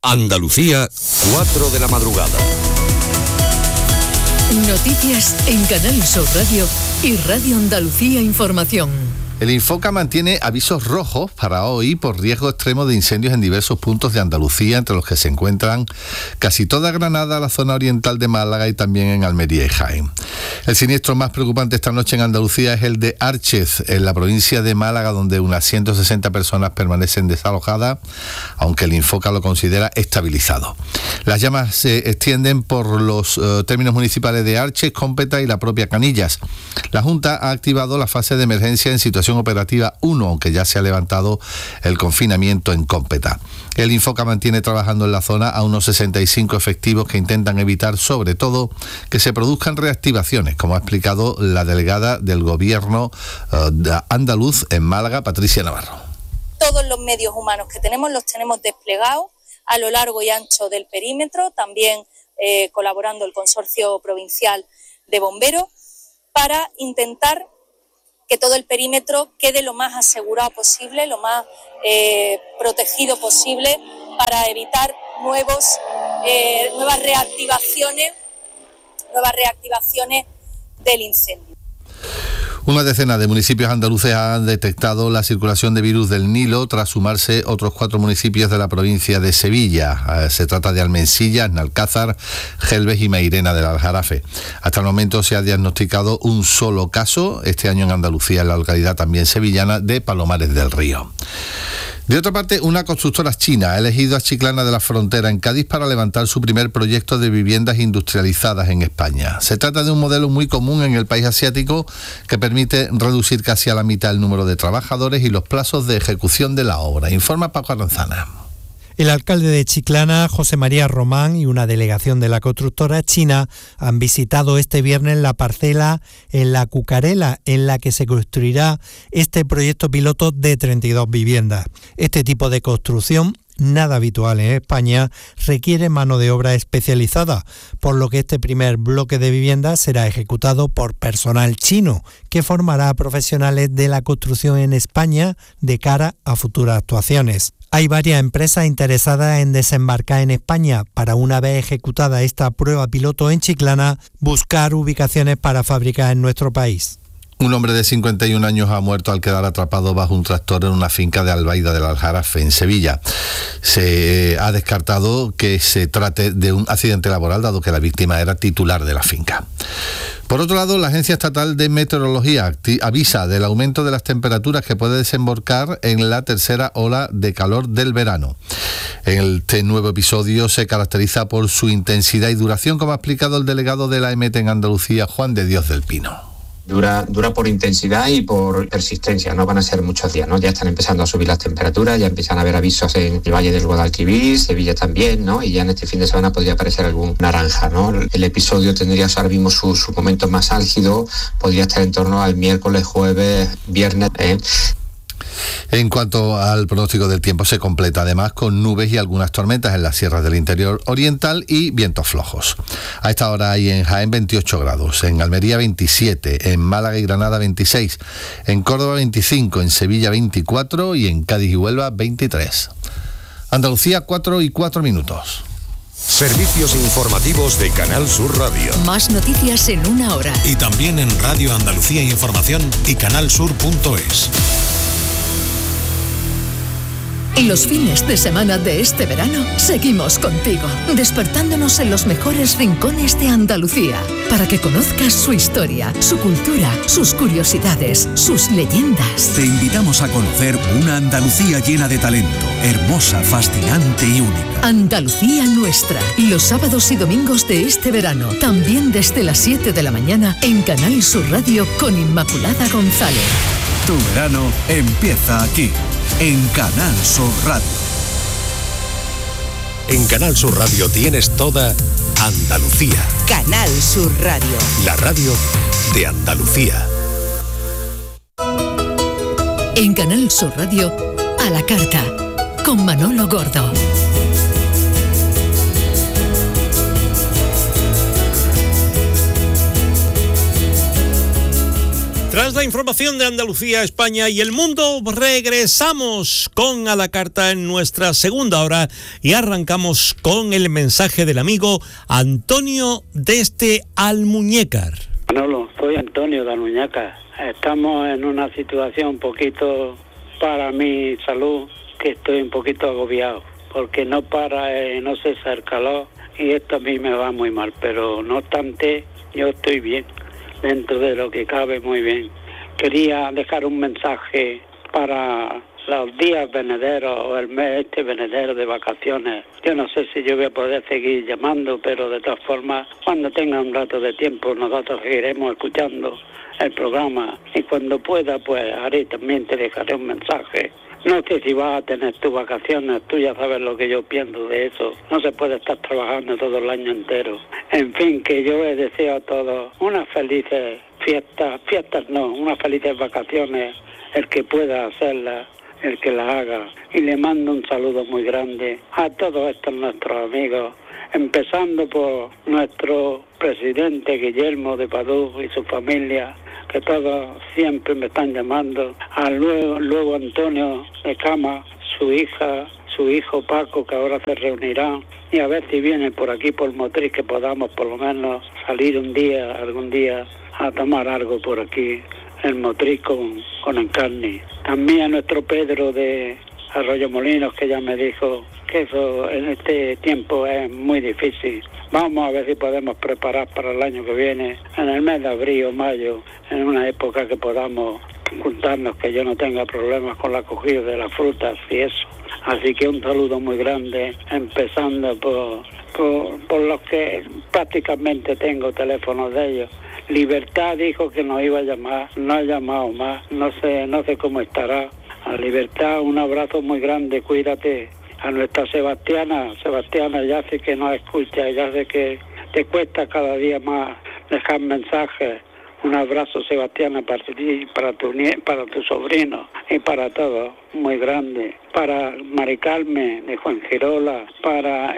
Andalucía, 4 de la madrugada. Noticias en Canal Sur Radio y Radio Andalucía Información. El Infoca mantiene avisos rojos para hoy por riesgo extremo de incendios en diversos puntos de Andalucía, entre los que se encuentran casi toda Granada, la zona oriental de Málaga y también en Almería y Jaén. El siniestro más preocupante esta noche en Andalucía es el de Archez, en la provincia de Málaga, donde unas 160 personas permanecen desalojadas, aunque el Infoca lo considera estabilizado. Las llamas se extienden por los términos municipales de Archez, Cómpeta y la propia Canillas. La Junta ha activado la fase de emergencia en situación operativa 1, aunque ya se ha levantado el confinamiento en Cómpeta. El Infoca mantiene trabajando en la zona a unos 65 efectivos que intentan evitar, sobre todo, que se produzcan reactivaciones, como ha explicado la delegada del Gobierno andaluz en Málaga, Patricia Navarro. Todos los medios humanos que tenemos los tenemos desplegados a lo largo y ancho del perímetro, también colaborando el Consorcio Provincial de Bomberos, para intentar que todo el perímetro quede lo más asegurado posible, lo más protegido posible, para evitar nuevas reactivaciones del incendio. Una decena de municipios andaluces han detectado la circulación de virus del Nilo tras sumarse otros 4 municipios de la provincia de Sevilla. Se trata de Almensilla, Nalcázar, Gelbes y Mairena del Aljarafe. Hasta el momento se ha diagnosticado un solo caso este año en Andalucía, en la localidad también sevillana de Palomares del Río. De otra parte, una constructora china ha elegido a Chiclana de la Frontera en Cádiz para levantar su primer proyecto de viviendas industrializadas en España. Se trata de un modelo muy común en el país asiático que permite reducir casi a la mitad el número de trabajadores y los plazos de ejecución de la obra. Informa Paco Aranzana. El alcalde de Chiclana, José María Román, y una delegación de la constructora china han visitado este viernes la parcela en La Cucarela, en la que se construirá este proyecto piloto de 32 viviendas. Este tipo de construcción, nada habitual en España, requiere mano de obra especializada, por lo que este primer bloque de viviendas será ejecutado por personal chino, que formará a profesionales de la construcción en España de cara a futuras actuaciones. Hay varias empresas interesadas en desembarcar en España para, una vez ejecutada esta prueba piloto en Chiclana, buscar ubicaciones para fábricas en nuestro país. Un hombre de 51 años ha muerto al quedar atrapado bajo un tractor en una finca de Albaida del Aljarafe, en Sevilla. Se ha descartado que se trate de un accidente laboral, dado que la víctima era titular de la finca. Por otro lado, la Agencia Estatal de Meteorología avisa del aumento de las temperaturas que puede desembocar en la tercera ola de calor del verano. Este nuevo episodio se caracteriza por su intensidad y duración, como ha explicado el delegado de la EMET en Andalucía, Juan de Dios del Pino. Dura por intensidad y por persistencia, no van a ser muchos días, ¿no? Ya están empezando a subir las temperaturas, ya empiezan a haber avisos en el Valle del Guadalquivir, Sevilla también, ¿no? Y ya en este fin de semana podría aparecer algún naranja, ¿no? El episodio tendría ahora mismo su momento más álgido, podría estar en torno al miércoles, jueves, viernes, En cuanto al pronóstico del tiempo, se completa además con nubes y algunas tormentas en las sierras del interior oriental y vientos flojos. A esta hora hay en Jaén 28 grados, en Almería 27, en Málaga y Granada 26, en Córdoba 25, en Sevilla 24 y en Cádiz y Huelva 23. Andalucía, 4:04. Servicios informativos de Canal Sur Radio. Más noticias en una hora. Y también en Radio Andalucía Información y canalsur.es. Y los fines de semana de este verano seguimos contigo, despertándonos en los mejores rincones de Andalucía, para que conozcas su historia, su cultura, sus curiosidades, sus leyendas. Te invitamos a conocer una Andalucía llena de talento, hermosa, fascinante y única. Andalucía nuestra, los sábados y domingos de este verano, también desde las 7 de la mañana en Canal Sur Radio con Inmaculada González. Tu verano empieza aquí, en Canal Sur Radio. En Canal Sur Radio tienes toda Andalucía. Canal Sur Radio. La radio de Andalucía. En Canal Sur Radio, a la carta, con Manolo Gordo. Tras la información de Andalucía, España y el mundo, regresamos con A la Carta en nuestra segunda hora y arrancamos con el mensaje del amigo Antonio desde Almuñécar. Manolo, soy Antonio de Almuñécar. Estamos en una situación un poquito, para mi salud, que estoy un poquito agobiado, porque no cesa el calor y esto a mí me va muy mal, pero no obstante, yo estoy bien. Dentro de lo que cabe, muy bien. Quería dejar un mensaje para los días venederos o el mes venidero de vacaciones. Yo no sé si yo voy a poder seguir llamando, pero de todas formas, cuando tenga un rato de tiempo, nosotros seguiremos escuchando el programa. Y cuando pueda, pues haré, también te dejaré un mensaje. No sé si vas a tener tus vacaciones, tú ya sabes lo que yo pienso de eso. No se puede estar trabajando todo el año entero. En fin, que yo les deseo a todos unas felices unas felices vacaciones, el que pueda hacerlas, el que las haga. Y le mando un saludo muy grande a todos estos nuestros amigos, empezando por nuestro presidente Guillermo de Padú y su familia, que todos siempre me están llamando, a luego Antonio de Cama, su hijo Paco, que ahora se reunirán, y a ver si viene por aquí por Motriz, que podamos por lo menos salir algún día, a tomar algo por aquí, en Motriz con Encarni. También a nuestro Pedro de Arroyo Molinos, que ya me dijo que eso en este tiempo es muy difícil. Vamos a ver si podemos preparar para el año que viene, en el mes de abril o mayo, en una época que podamos juntarnos, que yo no tenga problemas con la cogida de las frutas y eso. Así que un saludo muy grande, empezando por los que prácticamente tengo teléfonos de ellos. Libertad dijo que nos iba a llamar, no ha llamado más, no sé cómo estará. A Libertad, un abrazo muy grande, cuídate. A nuestra Sebastiana ya sé que nos escucha, ya sé que te cuesta cada día más dejar mensajes. Un abrazo, Sebastiana, para ti, para tu sobrino y para todos, muy grande. Para Mari Carmen de Fuengirola, para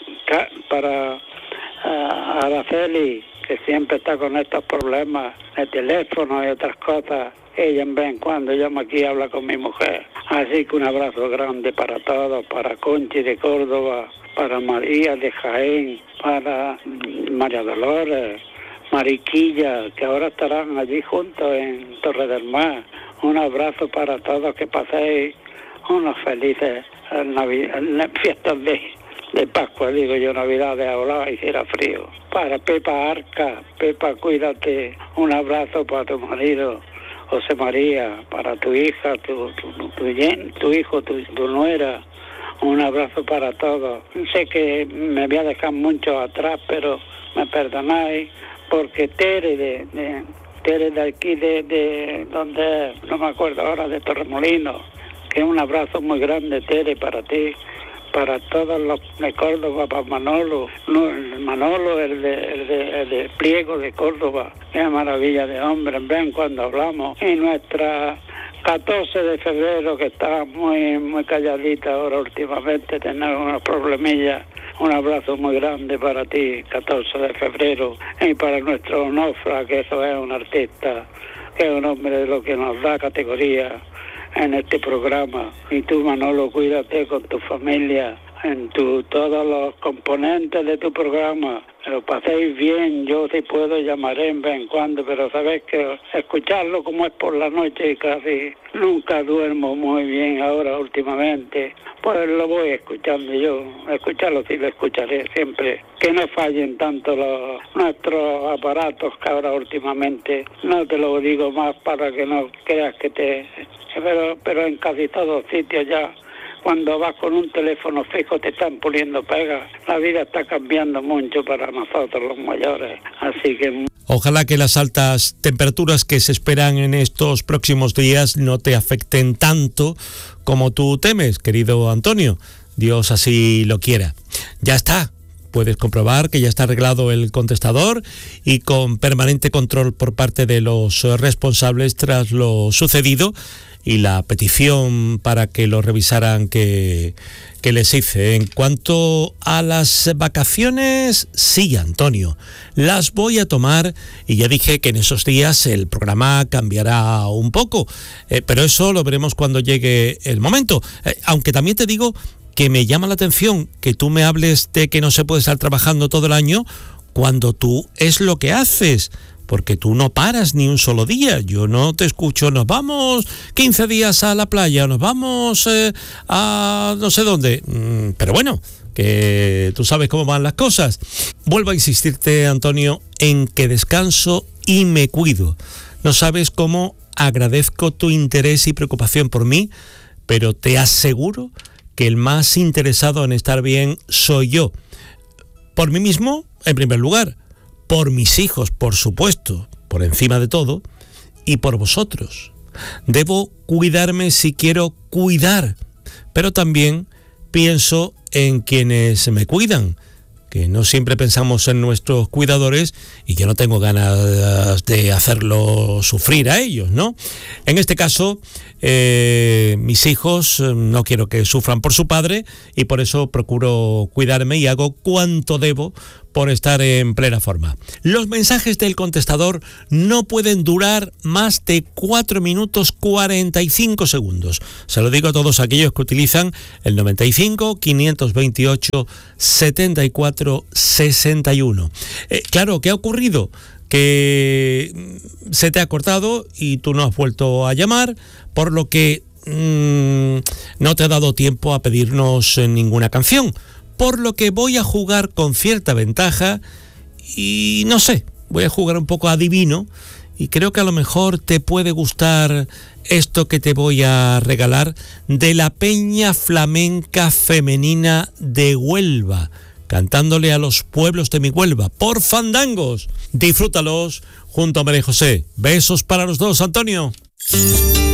Araceli, que siempre está con estos problemas de teléfono y otras cosas. Ella en vez en cuando llama aquí y habla con mi mujer. Así que un abrazo grande para todos, para Conchi de Córdoba, para María de Jaén, para María Dolores, Mariquilla, que ahora estarán allí juntos en Torre del Mar. Un abrazo para todos, que paséis unos felices fiestas de Pascua, digo yo, Navidades, ahora hiciera frío. Para Pepa Arca, Pepa, cuídate. Un abrazo para tu marido José María, para tu hija, tu hijo, tu nuera. Un abrazo para todos. Sé que me voy a dejar mucho atrás, pero me perdonáis, porque Tere de aquí, de donde, no me acuerdo ahora, de Torremolinos, que un abrazo muy grande, Tere, para ti, para todos los de Córdoba, para Manolo, el de Pliego de Córdoba, qué maravilla de hombre, ven cuando hablamos. Y nuestra 14 de febrero, que está muy calladita ahora últimamente, tenemos unos problemillas. Un abrazo muy grande para ti, 14 de febrero, y para nuestro Onofra, que eso es un artista, que es un hombre de lo que nos da categoría en este programa. Y tú, Manolo, cuídate con tu familia, en todos los componentes de tu programa. Que lo paséis bien. Yo, si puedo, llamaré en vez en cuando, pero sabéis que escucharlo como es por la noche y casi nunca duermo muy bien ahora últimamente, pues lo voy escuchando yo. Escucharlo sí lo escucharé siempre. Que no fallen tanto nuestros aparatos, que ahora últimamente, no te lo digo más para que no creas que pero en casi todos sitios ya, cuando vas con un teléfono fijo te están poniendo pegas. La vida está cambiando mucho para nosotros los mayores, así que... Ojalá que las altas temperaturas que se esperan en estos próximos días no te afecten tanto como tú temes, querido Antonio. Dios así lo quiera. Ya está. Puedes comprobar que ya está arreglado el contestador y con permanente control por parte de los responsables tras lo sucedido y la petición para que lo revisaran que que les hice. En cuanto a las vacaciones, sí, Antonio, las voy a tomar y ya dije que en esos días el programa cambiará un poco, pero eso lo veremos cuando llegue el momento. Aunque también te digo que me llama la atención que tú me hables de que no se puede estar trabajando todo el año cuando tú es lo que haces. Porque tú no paras ni un solo día. Yo no te escucho, nos vamos 15 días a la playa, nos vamos a no sé dónde. Pero bueno, que tú sabes cómo van las cosas. Vuelvo a insistirte, Antonio, en que descanso y me cuido. No sabes cómo agradezco tu interés y preocupación por mí, pero te aseguro que el más interesado en estar bien soy yo. Por mí mismo, en primer lugar. Por mis hijos, por supuesto, por encima de todo, y por vosotros. Debo cuidarme si quiero cuidar, pero también pienso en quienes me cuidan, que no siempre pensamos en nuestros cuidadores y yo no tengo ganas de hacerlo sufrir a ellos, ¿no? En este caso, mis hijos no quiero que sufran por su padre y por eso procuro cuidarme y hago cuanto debo por estar en plena forma. Los mensajes del contestador no pueden durar más de 4 minutos 45 segundos. Se lo digo a todos aquellos que utilizan el 95 528 74 61. Claro, ¿qué ha ocurrido? Que se te ha cortado y tú no has vuelto a llamar, por lo que no te ha dado tiempo a pedirnos ninguna canción. Por lo que voy a jugar con cierta ventaja y no sé, voy a jugar un poco adivino y creo que a lo mejor te puede gustar esto que te voy a regalar de la Peña Flamenca Femenina de Huelva, cantándole a los pueblos de mi Huelva por fandangos. Disfrútalos junto a María José. Besos para los dos, Antonio.